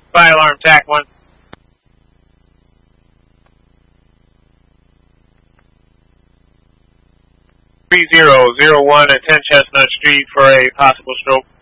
Fire alarm, TAC 1. 3001 at 10 Chestnut Street for a possible stroke.